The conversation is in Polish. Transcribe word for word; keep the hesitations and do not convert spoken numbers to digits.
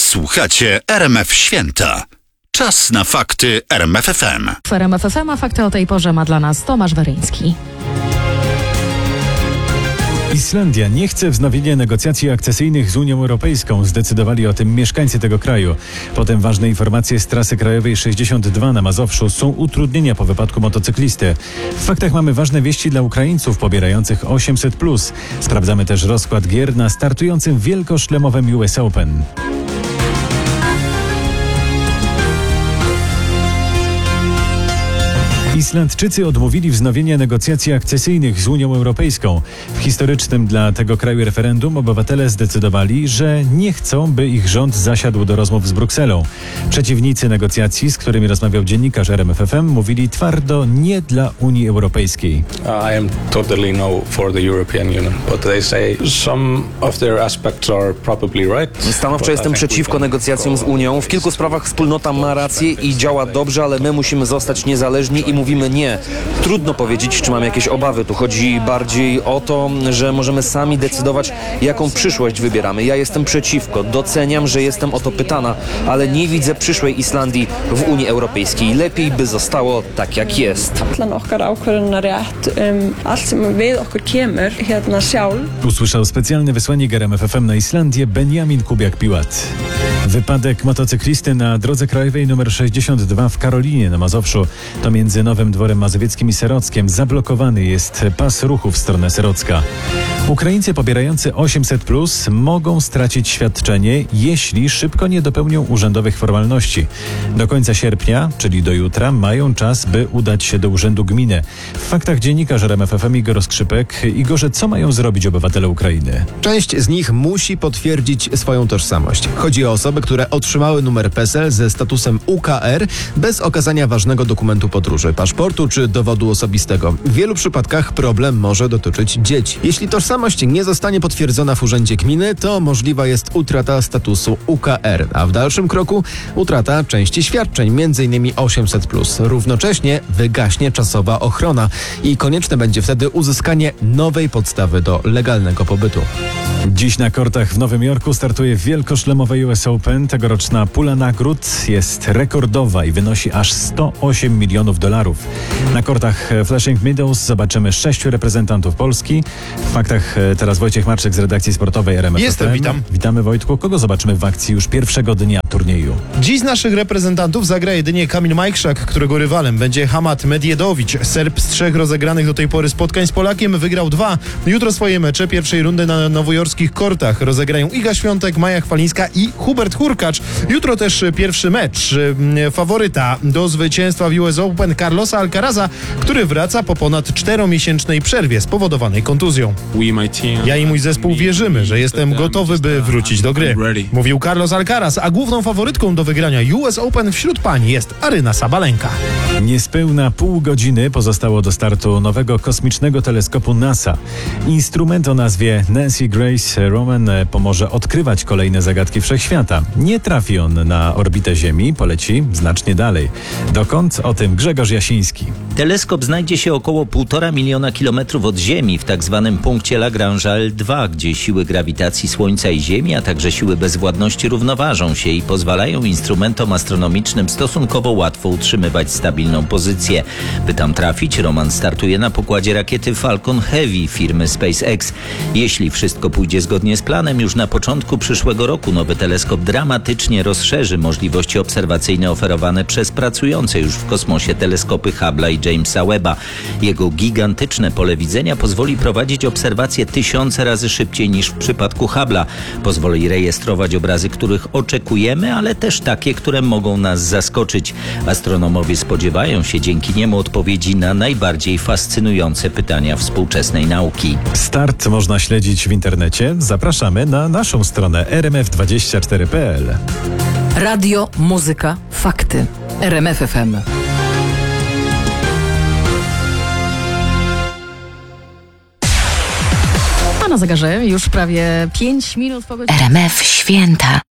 Słuchacie R M F Święta. Czas na fakty R M F F M. W R M F F M, a fakty o tej porze ma dla nas Tomasz Weryński. Islandia nie chce wznowienia negocjacji akcesyjnych z Unią Europejską. Zdecydowali o tym mieszkańcy tego kraju. Potem ważne informacje z trasy krajowej sześćdziesiąt dwa na Mazowszu. Są utrudnienia po wypadku motocyklisty. W faktach mamy ważne wieści dla Ukraińców pobierających osiemset plus. Sprawdzamy też rozkład gier na startującym wielkoszlemowym U S Open. Islandczycy odmówili wznowienia negocjacji akcesyjnych z Unią Europejską. W historycznym dla tego kraju referendum obywatele zdecydowali, że nie chcą, by ich rząd zasiadł do rozmów z Brukselą. Przeciwnicy negocjacji, z którymi rozmawiał dziennikarz R M F F M, mówili twardo nie dla Unii Europejskiej. I am totally no for the European Union, but they say some of their aspects are probably right. Stanowczo jestem przeciwko negocjacjom z Unią. W kilku sprawach wspólnota ma rację i działa dobrze, ale my musimy zostać niezależni i mówimy nie. Trudno powiedzieć, czy mam jakieś obawy. Tu chodzi bardziej o to, że możemy sami decydować, jaką przyszłość wybieramy. Ja jestem przeciwko. Doceniam, że jestem o to pytana, ale nie widzę przyszłej Islandii w Unii Europejskiej. Lepiej by zostało tak, jak jest. Usłyszał specjalny wysłannik R M F F M na Islandię Benjamin Kubiak-Piłat. Wypadek motocyklisty na drodze krajowej nr sześćdziesiąt dwa w Karolinie na Mazowszu. To między Nowym Dworem Mazowieckim i Serockiem. Zablokowany jest pas ruchu w stronę Serocka. Ukraińcy pobierający osiemset plus mogą stracić świadczenie, jeśli szybko nie dopełnią urzędowych formalności. Do końca sierpnia, czyli do jutra, mają czas, by udać się do urzędu gminy. W faktach dziennikarz R M F F M Igor Skrzypek. Igorze, co mają zrobić obywatele Ukrainy? Część z nich musi potwierdzić swoją tożsamość. Chodzi o osoby, które otrzymały numer P E S E L ze statusem U K R bez okazania ważnego dokumentu podróży, paszportu czy dowodu osobistego. W wielu przypadkach problem może dotyczyć dzieci. Jeśli tożsamość nie zostanie potwierdzona w urzędzie gminy, to możliwa jest utrata statusu U K R, a w dalszym kroku utrata części świadczeń, m.in. osiemset plus. Równocześnie wygaśnie czasowa ochrona i konieczne będzie wtedy uzyskanie nowej podstawy do legalnego pobytu. Dziś na kortach w Nowym Jorku startuje wielkoszlemowe U S Open. Tegoroczna pula nagród jest rekordowa i wynosi aż sto osiem milionów dolarów. Na kortach Flushing Meadows zobaczymy sześciu reprezentantów Polski. W faktach teraz Wojciech Marczyk z redakcji sportowej R M F F M. Jestem, witam. Witamy, Wojtku. Kogo zobaczymy w akcji już pierwszego dnia turnieju? Dziś z naszych reprezentantów zagra jedynie Kamil Majchrzak, którego rywalem będzie Hamad Medjedowicz. Serb z trzech rozegranych do tej pory spotkań z Polakiem wygrał dwa. Jutro swoje mecze pierwszej rundy na nowojorskich kortach rozegrają Iga Świątek, Maja Chwalińska i Hubert Hurkacz. Jutro też pierwszy mecz faworyta do zwycięstwa w U S Open Carlosa Alcaraza, który wraca po ponad czteromiesięcznej przerwie spowodowanej kontuzją. Ja i mój zespół wierzymy, że jestem gotowy, by wrócić do gry, mówił Carlos Alcaraz, a główną faworytką do wygrania U S Open wśród pań jest Aryna Sabalenka. Niespełna pół godziny pozostało do startu nowego kosmicznego teleskopu NASA. Instrument o nazwie Nancy Grace Roman pomoże odkrywać kolejne zagadki wszechświata. Nie trafi on na orbitę Ziemi, poleci znacznie dalej. Dokąd? O tym Grzegorz Jasiński. Teleskop znajdzie się około półtora miliona kilometrów od Ziemi w tak zwanym punkcie Lagrange'a L dwa, gdzie siły grawitacji Słońca i Ziemi, a także siły bezwładności równoważą się i pozwalają instrumentom astronomicznym stosunkowo łatwo utrzymywać stabilną pozycję. By tam trafić, Roman startuje na pokładzie rakiety Falcon Heavy firmy SpaceX. Jeśli wszystko pójdzie zgodnie z planem, już na początku przyszłego roku nowy teleskop dramatycznie rozszerzy możliwości obserwacyjne oferowane przez pracujące już w kosmosie teleskopy Hubble'a i Jamesa Webba. Jego gigantyczne pole widzenia pozwoli prowadzić obserwacje tysiące razy szybciej niż w przypadku Hubble'a. Pozwoli rejestrować obrazy, których oczekujemy, ale też takie, które mogą nas zaskoczyć. Astronomowie spodziewają się dzięki niemu odpowiedzi na najbardziej fascynujące pytania współczesnej nauki. Start można śledzić w internecie. Zapraszamy na naszą stronę r m f dwadzieścia cztery kropka p l. Radio, muzyka, fakty. R M F F M. A na zegarze już prawie pięć minut po godzinie. R M F Święta.